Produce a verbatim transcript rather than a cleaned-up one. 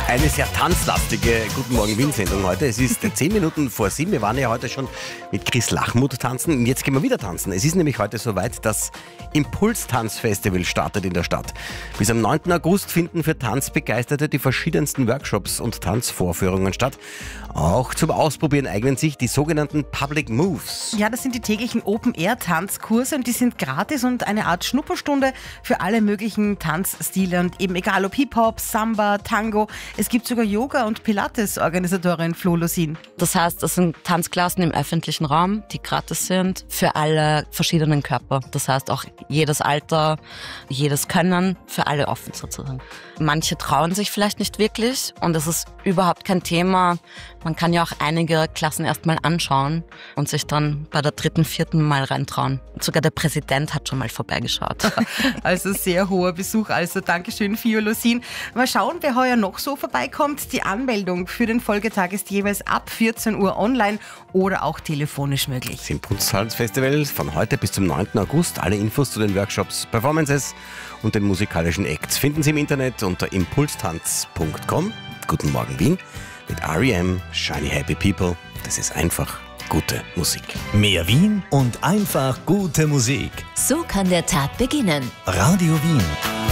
Eine sehr tanzlastige Guten Morgen Wien-Sendung heute. Es ist zehn Minuten vor sieben. Wir waren ja heute schon mit Chris Lachmuth tanzen und jetzt gehen wir wieder tanzen. Es ist nämlich heute soweit, das Impuls-Tanz-Festival startet in der Stadt. Bis am neunten August finden für Tanzbegeisterte die verschiedensten Workshops und Tanzvorführungen statt. Auch zum Ausprobieren eignen sich die sogenannten Public Moves. Ja, das sind die täglichen Open-Air-Tanzkurse und die sind gratis und eine Art Schnupperstunde für alle möglichen Tanzstile und eben egal ob Hip-Hop, Samba, Tango. Es gibt sogar Yoga- und Pilates-Organisatorin Flo Losin. Das heißt, das sind Tanzklassen im öffentlichen Raum, die gratis sind für alle verschiedenen Körper. Das heißt auch jedes Alter, jedes Können, für alle offen sozusagen. Manche trauen sich vielleicht nicht wirklich und das ist überhaupt kein Thema. Man kann ja auch einige Klassen erstmal anschauen und sich dann bei der dritten, vierten Mal reintrauen. Sogar der Präsident hat schon mal vorbeigeschaut. Also sehr hoher Besuch. Also Dankeschön, Flo Losin. Mal schauen, wer heuer noch so vorbeikommt. Die Anmeldung für den Folgetag ist jeweils ab vierzehn Uhr online oder auch telefonisch möglich. Das Impulstanz-Festival von heute bis zum neunten August. Alle Infos zu den Workshops, Performances und den musikalischen Acts finden Sie im Internet unter impulstanz punkt com. Guten Morgen Wien mit R E M, Shiny Happy People. Das ist einfach gute Musik. Mehr Wien und einfach gute Musik. So kann der Tag beginnen. Radio Wien.